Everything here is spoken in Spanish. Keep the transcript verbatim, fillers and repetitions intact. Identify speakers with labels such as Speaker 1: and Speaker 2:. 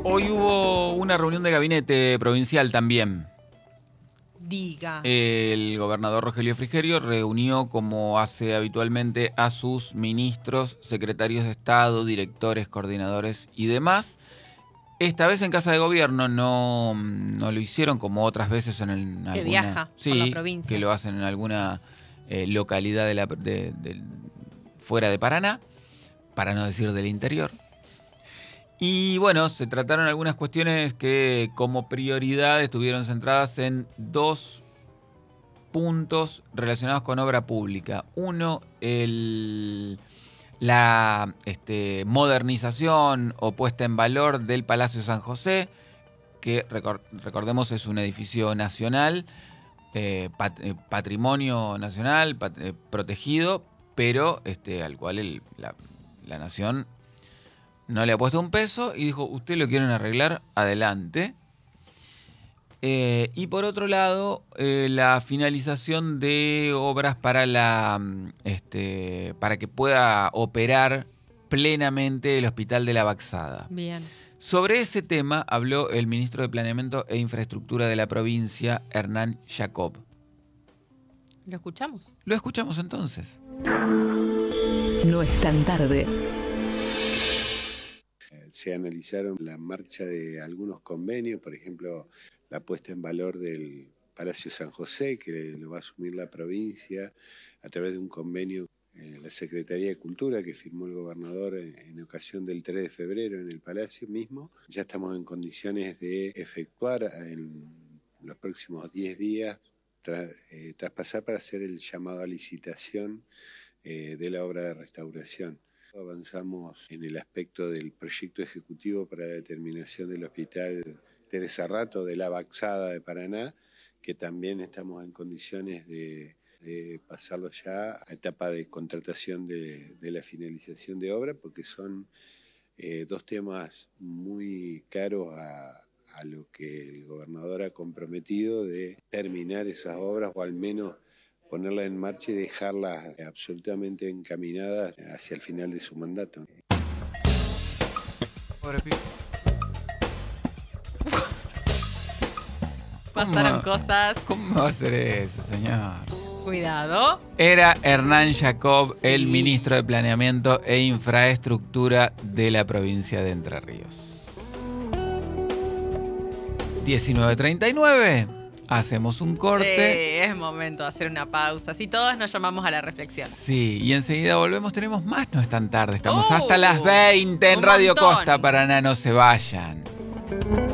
Speaker 1: Hoy hubo una reunión de gabinete provincial también.
Speaker 2: Diga.
Speaker 1: El gobernador Rogelio Frigerio reunió, como hace habitualmente, a sus ministros, secretarios de Estado, directores, coordinadores y demás. Esta vez en Casa de Gobierno, no, no lo hicieron como otras veces en, el, en alguna...
Speaker 2: Que viaja
Speaker 1: sí,
Speaker 2: por la provincia.
Speaker 1: Que lo hacen en alguna eh, localidad de la, de, de, fuera de Paraná, para no decir del interior. Y bueno, se trataron algunas cuestiones que como prioridad estuvieron centradas en dos puntos relacionados con obra pública. Uno, el, la este, modernización o puesta en valor del Palacio San José, que record, recordemos es un edificio nacional, eh, pat, eh, patrimonio nacional, pat, eh, protegido, pero este, al cual el, la, la nación no le ha puesto un peso y dijo, ¿usted lo quieren arreglar? Adelante. Eh, y por otro lado, eh, la finalización de obras para, la, este, para que pueda operar plenamente el Hospital de la Baxada.
Speaker 2: Bien.
Speaker 1: Sobre ese tema habló el ministro de Planeamiento e Infraestructura de la provincia, Hernán Jacob.
Speaker 2: ¿Lo escuchamos?
Speaker 1: Lo escuchamos entonces.
Speaker 3: No es tan tarde.
Speaker 4: Se analizaron la marcha de algunos convenios, por ejemplo, la puesta en valor del Palacio San José, que lo va a asumir la provincia a través de un convenio, eh, la Secretaría de Cultura, que firmó el gobernador en, en ocasión del tres de febrero en el Palacio mismo. Ya estamos en condiciones de efectuar en los próximos diez días, tra, eh, traspasar para hacer el llamado a licitación eh, de la obra de restauración. Avanzamos en el aspecto del proyecto ejecutivo para la determinación del Hospital Teresa Rato de la Baxada de Paraná, que también estamos en condiciones de, de pasarlo ya a etapa de contratación de, de la finalización de obra, porque son eh, dos temas muy caros a, a lo que el gobernador ha comprometido de terminar esas obras o al menos ponerlas en marcha y dejarlas absolutamente encaminadas hacia el final de su mandato.
Speaker 2: Pasaron cosas.
Speaker 1: ¿Cómo va a ser eso, señor?
Speaker 2: Cuidado.
Speaker 1: Era Hernán Jacob,
Speaker 2: Sí.
Speaker 1: el ministro de Planeamiento e Infraestructura de la provincia de Entre Ríos. diecinueve treinta y nueve. Hacemos un corte.
Speaker 2: Sí, es momento de hacer una pausa. Así todos nos llamamos a la reflexión.
Speaker 1: Sí, y enseguida volvemos. Tenemos más, no es tan tarde. Estamos
Speaker 2: ¡Uh!
Speaker 1: hasta las veinte en
Speaker 2: Un
Speaker 1: Radio
Speaker 2: montón.
Speaker 1: Costa Paraná. No se vayan.